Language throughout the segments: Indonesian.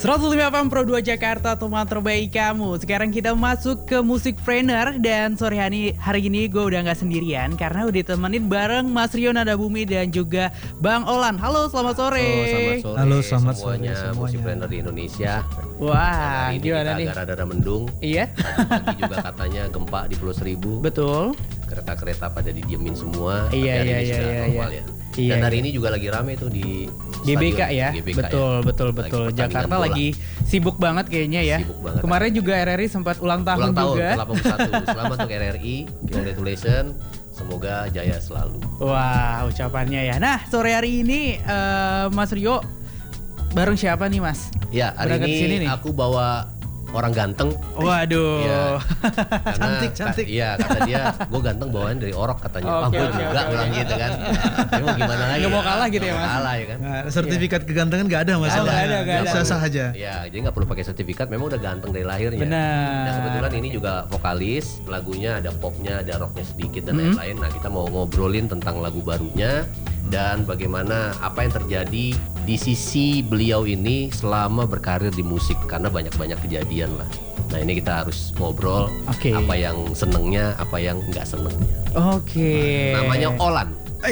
105 FM Pro 2 Jakarta, teman terbaik kamu. Sekarang kita masuk ke Musikpreneur. Dan sore hari ini gue udah gak sendirian karena udah ditemenin bareng Mas Rio Nadabumi dan juga Bang Olan. Halo, selamat sore. Halo, selamat semuanya, sore semuanya. Musikpreneur di Indonesia. Wah, gimana nih? Agak rada mendung. Iya. Tadi juga katanya gempa di Pulau Seribu. Betul. Kereta-kereta pada didiemin semua. Iya, tapi hari iya, ini iya, sudah iya, normal iya. ya. Iya, Dan hari iya. ini juga lagi rame tuh di GBK stadion, ya, GBK betul. Lagi Jakarta pertandingan bola. lagi sibuk banget kayaknya ya. Sibuk banget. Kemarin juga RRI sempat ulang tahun juga. ke-81. Selamat untuk RRI, congratulations. Semoga jaya selalu. Wah, ucapannya ya. Nah, sore hari ini Mas Rio bareng siapa nih, Mas? Ya, hari Berangkat sini ini nih. aku bawa orang ganteng. Waduh. Iya. Karena Cantik. Iya, kata dia, gue ganteng bawaan dari Orok katanya. Oke, Gue oke, juga oke, bilang oke. gitu kan. Tapi mau gimana lagi? Nggak mau kalah gitu ya, Nggak mau Mas? Kalah ya kan. Nah, sertifikat kegantengan nggak ada masalah. nggak ada. Sah-sah aja. Ya, jadi nggak perlu pakai sertifikat. Memang udah ganteng dari lahirnya. Benar. Nah, kebetulan ini juga vokalis. Lagunya ada popnya, ada rocknya sedikit dan lain-lain. Nah, kita mau ngobrolin tentang lagu barunya dan bagaimana apa yang terjadi di sisi beliau ini selama berkarir di musik karena banyak-banyak kejadian lah. Nah, ini kita harus ngobrol Oke. apa yang senengnya, apa yang nggak senengnya. Oke. Namanya Olan.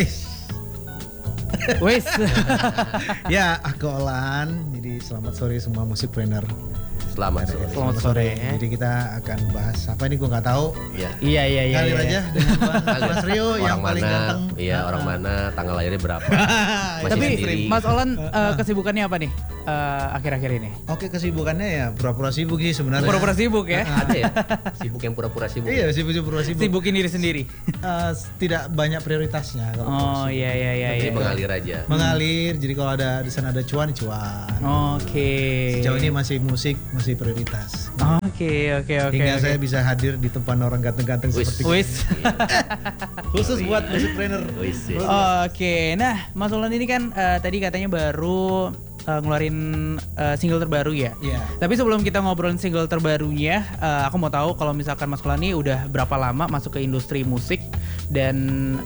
Wes. Ya, aku Olan. Jadi selamat sore semua musikpreneur. Selamat sore. Selamat sore. Jadi kita akan bahas apa ini gue nggak tahu. Ya. Iya. Ngalir aja dengan Ngalir. Mas Rio yang Orang paling mana, ganteng. Iya, orang mana, tanggal lahirnya berapa. Masih Tapi sendiri. Mas Olan kesibukannya apa nih akhir-akhir ini? Oke, kesibukannya ya pura-pura sibuk sih sebenarnya. Pura-pura sibuk ya? Ada ya? Sibuk yang pura-pura sibuk. Iya, pura-pura sibuk. Sibukin diri sendiri. Tidak banyak prioritasnya kalau Oh sibuk. iya. Jadi mengalir aja. Mengalir. Jadi kalau ada di sana ada cuan. Oke. Sejauh ini masih musik, masih prioritas. Oke. Hingga saya bisa hadir di tempat orang ganteng-ganteng Wis. seperti Wis. khusus buat musikpreneur. Wis. Oke. Nah, Mas Olan ini kan tadi katanya baru ngeluarin single terbaru ya. Iya. Tapi sebelum kita ngobrolin single terbarunya, aku mau tahu kalau misalkan Mas Olan ini udah berapa lama masuk ke industri musik dan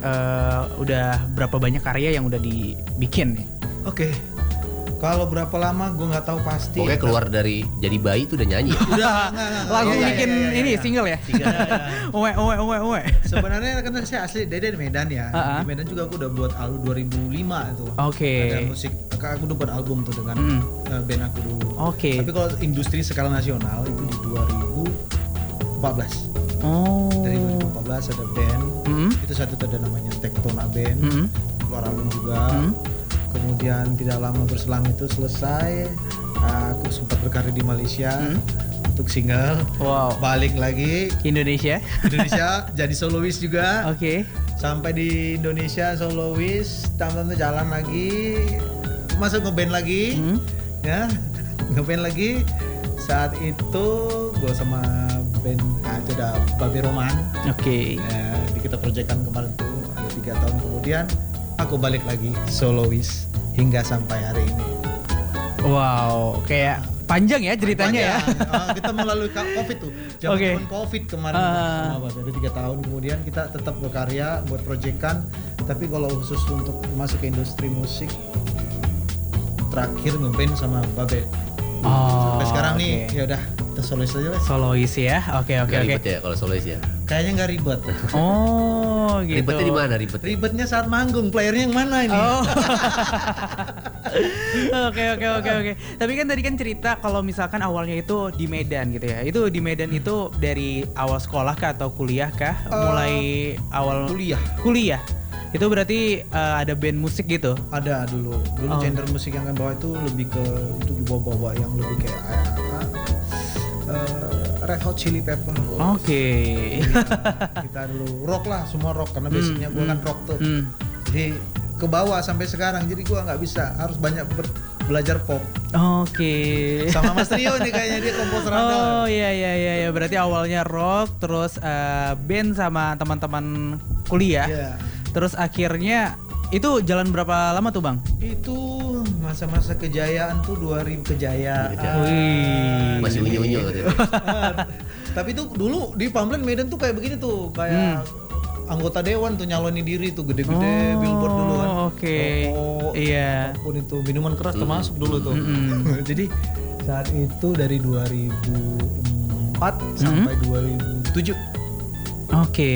udah berapa banyak karya yang udah dibikin nih? Oke. Kalau berapa lama gue nggak tahu pasti. Pokoknya keluar dari jadi bayi itu udah nyanyi. Ya? Udah Langsung Iya, bikin iya, ini iya. single ya? Uwe. Sebenarnya kan saya asli dari Medan ya. Ah. Di Medan juga aku udah buat album 2005 itu. Oke. Ada musik. Aku udah buat album tuh dengan band aku dulu. Oke. Tapi kalau industri skala nasional itu di 2014. Oh. Dari 2014 ada band. Itu satu ada namanya Tektona Band. Keluar album juga. Kemudian tidak lama berselang itu selesai, aku sempat berkarir di Malaysia untuk single. Wow. Balik lagi Indonesia. Indonesia jadi solois juga. Oke. Sampai di Indonesia solois, tamat jalan lagi, masuk ngeband lagi, ya ngeband lagi. Saat itu gue sama band itu ada Babe Roman. Oke. Kita projectkan kemarin tuh ada 3 tahun kemudian aku balik lagi solois hingga sampai hari ini. Wow, kayak panjang ya ceritanya ya. Kita melalui COVID tuh. Oke. Zaman COVID kemarin sama Babe. Ada 3 tahun kemudian kita tetap berkarya buat proyekan. Tapi kalau khusus untuk masuk ke industri musik terakhir ngeband sama Babe. Sampai sekarang nih ya udah kita solois aja lah. Solois ya. Oke. Nggak ribet ya kalau solois ya. Kayaknya nggak ribet. Oh, gitu. Ribetnya di mana ribetnya? Ribetnya saat manggung, playernya yang mana ini? Oh. Oke. Tapi kan tadi kan cerita kalau misalkan awalnya itu di Medan gitu ya. Itu di Medan itu dari awal sekolah kah atau kuliah kah? Mulai awal kuliah. Itu berarti ada band musik gitu. Ada dulu genre musik yang kan bawa itu lebih ke untuk dibawa-bawa yang lebih kayak Red Hot Chili Pepper. Oke. Kita dulu rock lah, semua rock karena basicnya gue kan rock tuh. Jadi ke bawah sampai sekarang. Jadi gue nggak bisa, harus banyak belajar pop. Oke. Sama Mas Rio nih kayaknya dia komposer andal. Oh iya. Berarti awalnya rock, terus band sama teman-teman kuliah. Iya. Terus akhirnya itu jalan berapa lama tuh, Bang? Itu masa-masa kejayaan tuh 2000 kejayaan. Wih. Masih unyu-unyu gitu. Tapi itu dulu di Pamlen Medan tuh kayak begini tuh, kayak anggota dewan tuh nyalonin diri tuh gede-gede billboard dulu kan. Oke. Rokok, Iya. apapun itu minuman keras termasuk dulu tuh. Jadi Saat itu dari 2004 sampai 2007. Oke.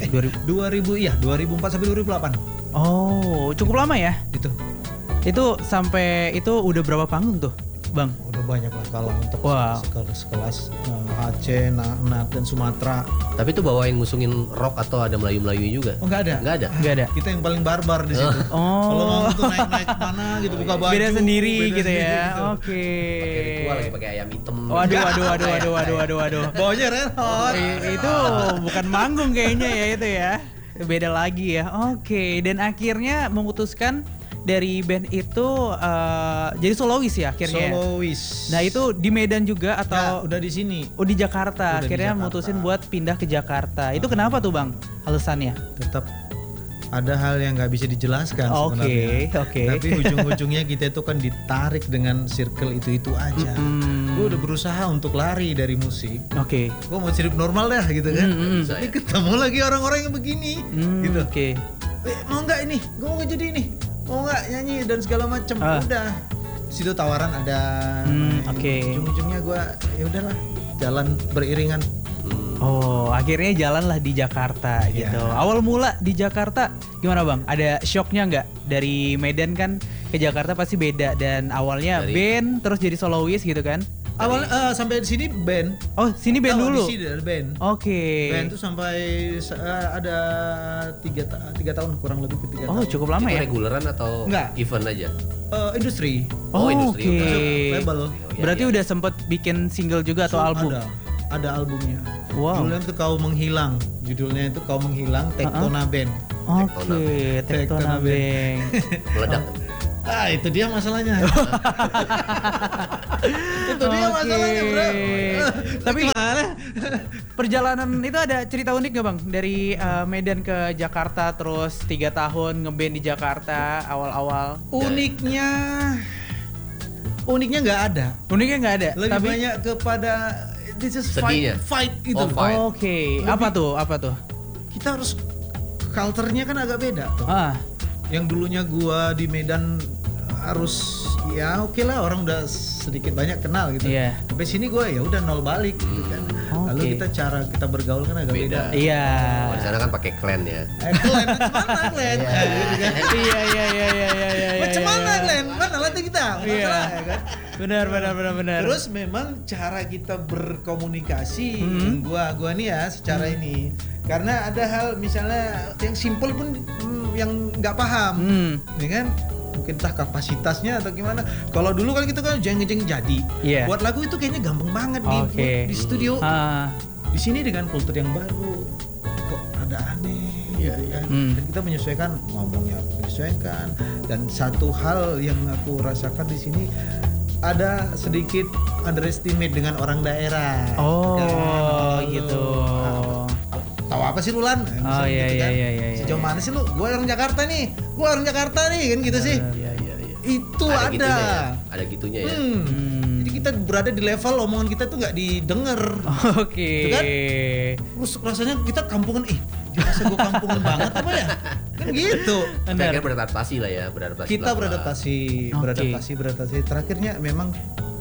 2004 sampai 2008. Oh, cukup lama ya? Itu sampai itu udah berapa panggung tuh, Bang? udah banyak lah kalau untuk Wow. sekelas Aceh, Nat dan Sumatera. Tapi itu bawain ngusungin rock atau ada Melayu-Melayu juga? Oh nggak ada. Nggak ada. Kita yang paling barbar di situ. Oh. Kalau mau tuh naik mana gitu buka baju. Beda sendiri beda gitu sendiri ya. gitu. Oke. Pakai ritual lagi pakai ayam hitam. Waduh. Bawanya Red Hot. Itu bukan manggung kayaknya ya itu ya. Beda lagi ya. Oke. Dan akhirnya memutuskan dari band itu jadi solois ya akhirnya. Solois. Nah itu di Medan juga atau udah di sini. di Jakarta? Udah di Akhirnya Jakarta. mutusin buat pindah ke Jakarta. Itu kenapa tuh Bang? Alasannya? Tetap ada hal yang nggak bisa dijelaskan sebenarnya. Oke. Tapi ujung-ujungnya kita itu kan ditarik dengan circle itu aja. Gue udah berusaha untuk lari dari musik. Oke. Gue mau hidup normal dah gitu kan. Tapi ketemu lagi orang-orang yang begini. Gitu. Oke. Mau nggak ini? Gue mau jadi ini. Mau nggak nyanyi dan segala macam. Udah. Situ tawaran ada. Oke. Ujung-ujungnya gue ya udahlah jalan beriringan. Oh, akhirnya jalanlah di Jakarta gitu. Awal mula di Jakarta gimana Bang? Ada shocknya nggak? Dari Medan kan ke Jakarta pasti beda dan awalnya band terus jadi solois gitu kan? Awal sampai di sini band. Oh, sini band dulu. Di sini ada band. Oke. Band tuh sampai ada 3 tahun kurang lebih ke 3 tahun. Oh, cukup lama Itu ya? reguleran atau Enggak. event aja? Industri. Oh, industri. oke. Masuk label. Berarti udah sempet bikin single juga atau album? Ada albumnya. Wow. Judulnya itu Kau Menghilang. Judulnya itu Kau Menghilang, Tektona Band. Oke, Tektona Band. Meledak. Itu dia masalahnya. Itu dia masalahnya, Bro. Tapi gimana? Perjalanan itu ada cerita unik gak Bang? Dari Medan ke Jakarta terus 3 tahun ngeband di Jakarta awal-awal. Uniknya nggak ada. Uniknya nggak ada. Lebih tapi banyak kepada this is Sedihnya. fight gitu. Oh, fight. Oke. Apa tuh? Kita harus culture-nya kan agak beda tuh. Yang dulunya gua di Medan harus ya oke lah orang udah sedikit banyak kenal gitu. Iya. Sampai sini gua ya udah nol balik gitu kan. Lalu cara kita bergaul kan agak beda. Iya. Oh, di sana kan pakai clan ya. Clan mana clan? Gitu kan. Iya. Macam mana clan? Mana latih kita? Masalah ya kan. Benar. Terus memang cara kita berkomunikasi gua nih ya secara ini karena ada hal misalnya yang simple pun yang nggak paham, ya kan? Mungkin entah kapasitasnya atau gimana. Kalau dulu kan kita kan jeng jadi. Buat lagu itu kayaknya gampang banget di studio. Di sini dengan kultur yang baru kok ada aneh. Gitu kan. Dan kita menyesuaikan ngomongnya menyesuaikan dan satu hal yang aku rasakan di sini ada sedikit underestimate dengan orang daerah. Gitu. Tahu apa sih lu Lan? Iya. Sejauh mana sih lu? Gua orang Jakarta nih kan gitu sih. Iya. Itu ada. Ada gitunya ya. Jadi kita berada di level omongan kita tuh nggak didengar. Oke. Itu kan? Terus rasanya kita kampungan rasa gue kampungan banget apa ya? Kan gitu. Akhirnya beradaptasi lah ya, Kita beradaptasi. Terakhirnya memang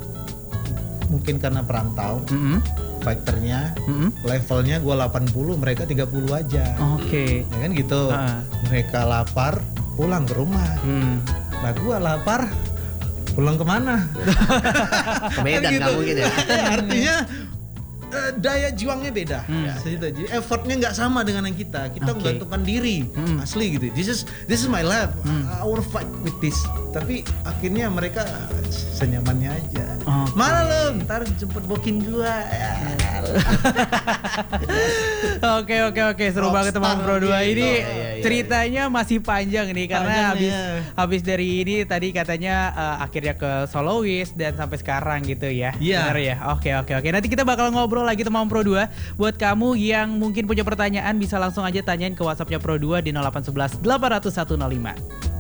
mungkin karena perantau, fighternya, levelnya gue 80, mereka 30 aja. Oke. Ya kan gitu. Mereka lapar, pulang ke rumah. Nah gue lapar, pulang kemana? Ke Medan Kan nggak mungkin ya. Artinya daya juangnya beda. Jadi effortnya nggak sama dengan yang kita. Kita menggantungkan diri, asli gitu. This is my life. I will fight with this. Tapi akhirnya mereka senyamannya aja. Mana lo? Ntar jemput bokin gua. Oke, seru banget teman Pro 2 ini. Ceritanya masih panjang nih karena habis dari ini tadi katanya akhirnya ke solois dan sampai sekarang gitu ya. Benar ya? Oke. Nanti kita bakal ngobrol lagi teman Pro 2. Buat kamu yang mungkin punya pertanyaan bisa langsung aja tanyain ke WhatsApp-nya Pro 2 di 0811 800 105.